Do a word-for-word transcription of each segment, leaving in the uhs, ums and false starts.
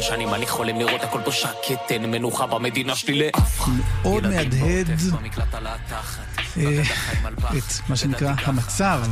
שנים אני חולם לראות הכל פה שקט, אין מנוחה במדינה שלי לאף אחד. מאוד מהדהד את מה שנקרא המצב.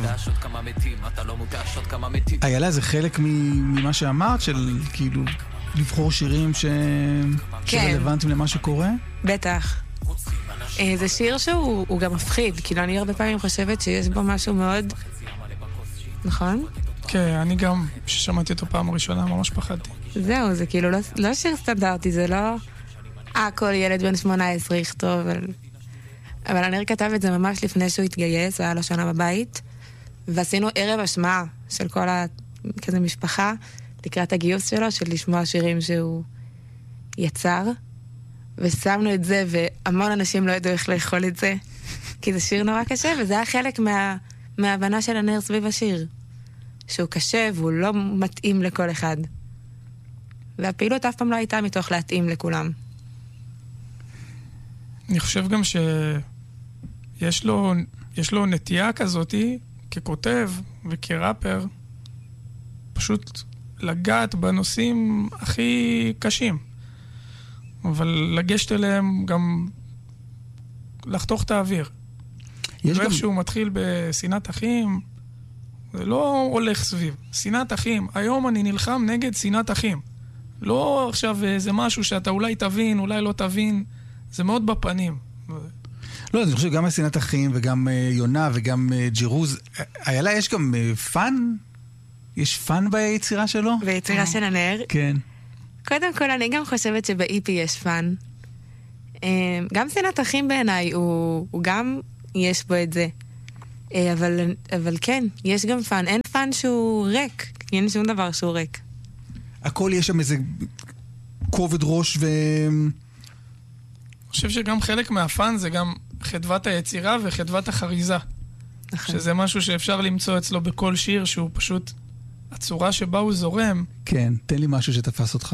איילה, זה חלק ממה שאמרת, של כאילו לבחור שירים שרלוונטיים למה שקורה? בטח. זה שיר שהוא גם מפחיד, כאילו אני הרבה פעמים חושבת שיש בו משהו מאוד... נכון? כן, אני גם, כששמעתי אותו פעם הראשונה, ממש פחדתי. זהו, זה כאילו לא שיר סטנדרטי, זה לא... אה, כל ילד בן שמונה עשרה יכתוב, אבל... אבל הנר כתב את זה ממש לפני שהוא התגייס, הוא היה לו שנה בבית, ועשינו ערב השמעה של כל ה... כזה משפחה, לקראת הגיוס שלו, של לשמוע שירים שהוא יצר, ושמנו את זה, והמון אנשים לא ידעו איך לאכול את זה, כי זה שיר נורא קשה, וזה היה חלק מה... מההבנה של הנר סביב השיר, שהוא קשה והוא לא מתאים לכל אחד. והפעילות אף פעם לא הייתה מתוך להתאים לכולם. אני חושב גם שיש לו, יש לו נטייה כזאת, ככותב וכראפר, פשוט לגעת בנושאים הכי קשים. אבל לגשת אליהם גם לחתוך את האוויר. ואיך גם... שהוא מתחיל בשנאת אחים, זה לא הולך סביב. שנאת אחים, היום אני נלחם נגד שנאת אחים. לא עכשיו זה משהו שאתה אולי תבין, אולי לא תבין, זה מאוד בפנים. לא, אני חושב גם שנאת אחים וגם יונה וגם ג'ירוז, איילה, יש גם פן? יש פן ביצירה שלו? ביצירה של הנר? כן. קודם כל, אני גם חושבת שב-אי פי יש פן. גם שנאת אחים בעיניי, הוא, הוא גם יש בו את זה. אבל, אבל כן, יש גם פן. אין פן שהוא ריק. אין שום דבר שהוא ריק. הכל יש שם איזה כובד ראש ו... אני חושב שגם חלק מהפן זה גם חדוות היצירה וחדוות החריזה. נכון. שזה משהו שאפשר למצוא אצלו בכל שיר, שהוא פשוט הצורה שבה הוא זורם. כן, תן לי משהו שתפס אותך.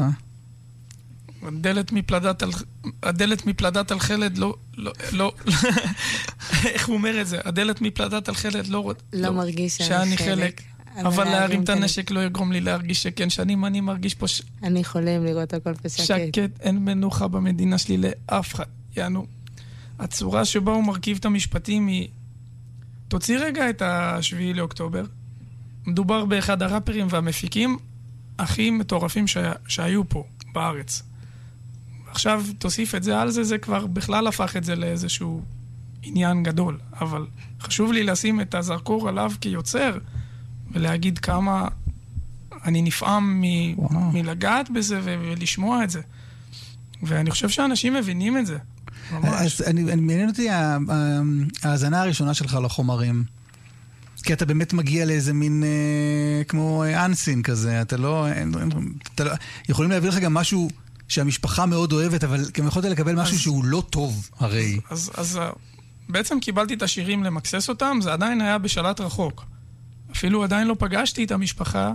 הדלת מפלדת על, הדלת מפלדת על חלד לא, לא, לא, איך הוא אומר את זה? הדלת מפלדת על חלד לא, לא, לא מרגיש שאני חלק. אבל להרים את הנשק לא יגרום לי להרגיש שכן, שאני אני מרגיש פה ש... אני חולם לראות הכל בשקט. שקט, אין מנוחה במדינה שלי לאף אחד. יענו, הצורה שבה הוא מרכיב את המשפטים היא... תוציא רגע את השביעי לאוקטובר. מדובר באחד הראפרים והמפיקים הכי מטורפים ש... שהיו פה בארץ. עכשיו תוסיף את זה על זה, זה כבר בכלל הפך את זה לאיזשהו עניין גדול. אבל חשוב לי לשים את הזרקור עליו כיוצר, ולהגיד כמה אני נפעם מ- מלגעת בזה ו- ולשמוע את זה. ואני חושב שאנשים מבינים את זה. אז אני, אני מעניין אותי ההאזנה הראשונה שלך לחומרים. כי אתה באמת מגיע לאיזה מין אה, כמו אנסין כזה. אתה לא, אתה לא... יכולים להביא לך גם משהו שהמשפחה מאוד אוהבת, אבל גם יכולת לקבל משהו אז, שהוא לא טוב, הרי. אז, אז, אז בעצם קיבלתי את השירים למקסס אותם, זה עדיין היה בשלט רחוק. אפילו עדיין לא פגשתי את המשפחה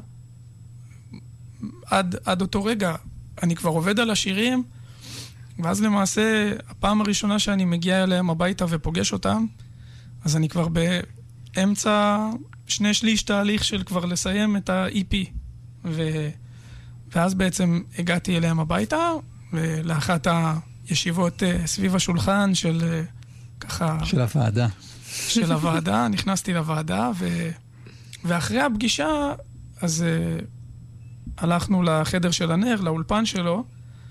עד, עד אותו רגע. אני כבר עובד על השירים, ואז למעשה, הפעם הראשונה שאני מגיע אליהם הביתה ופוגש אותם, אז אני כבר באמצע שני שליש תהליך של כבר לסיים את ה-אי פי. ו... ואז בעצם הגעתי אליהם הביתה, ולאחת הישיבות סביב השולחן של ככה... של הוועדה. של הוועדה, נכנסתי לוועדה, ו... ואחרי הפגישה, אז uh, הלכנו לחדר של הנר, לאולפן שלו,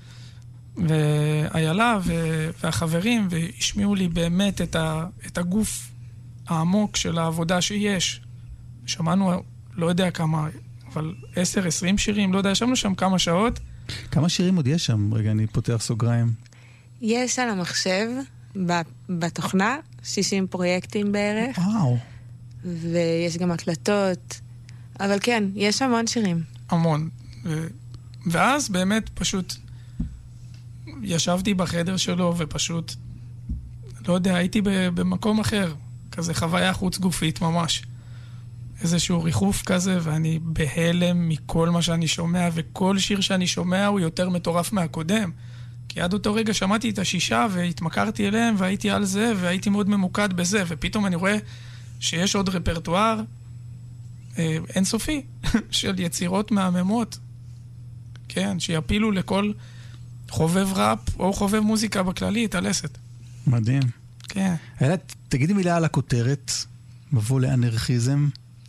ואיילה ו- והחברים, והשמיעו לי באמת את, ה- את הגוף העמוק של העבודה שיש. שמענו, לא יודע כמה, אבל עשר, עשרים שירים, לא יודע, ישבנו שם כמה שעות. כמה שירים עוד יש שם? רגע, אני פותח סוגריים. יש על המחשב, בתוכנה, שישים פרויקטים בערך. וואו. ויש גם הקלטות, אבל כן, יש המון שירים. המון. ו... ואז באמת פשוט ישבתי בחדר שלו ופשוט, לא יודע, הייתי במקום אחר, כזה חוויה חוץ גופית ממש. איזשהו ריחוף כזה, ואני בהלם מכל מה שאני שומע, וכל שיר שאני שומע הוא יותר מטורף מהקודם. כי עד אותו רגע שמעתי את השישה והתמכרתי אליהם, והייתי על זה, והייתי מאוד ממוקד בזה, ופתאום אני רואה שיש עוד רפרטואר אה, אינסופי של יצירות מהממות. כן, שיפילו לכל חובב ראפ או חובב מוזיקה בכללי את הלסת. מדהים. כן. אלה, תגידי מילה על הכותרת, מבוא לאנרכיזם.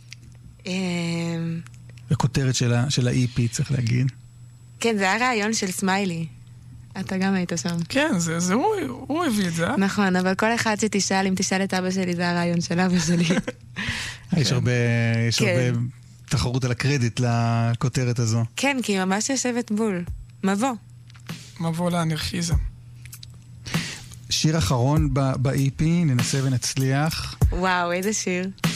הכותרת של ה-אי פי, צריך להגיד. כן, זה היה רעיון של סמיילי. אתה גם היית שם. כן, זה, זה הוא, הוא הביא את זה, אה? נכון, אבל כל אחד שתשאל, אם תשאל את אבא שלי, זה הרעיון של אבא שלי. יש הרבה, יש הרבה תחרות על הקרדיט לכותרת הזו. כן, כי היא ממש יושבת בול. מבוא. מבוא לאנרכיזם. שיר אחרון ב-אי פי, ננסה ונצליח. וואו, איזה שיר.